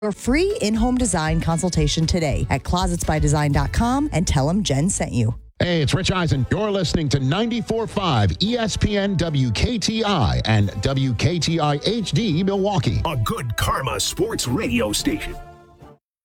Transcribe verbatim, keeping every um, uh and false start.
Your free in-home design consultation today at closets by design dot com and tell them Jen sent you. Hey, it's Rich Eisen. You're listening to ninety-four point five E S P N W K T I and W K T I H D Milwaukee. A good karma sports radio station.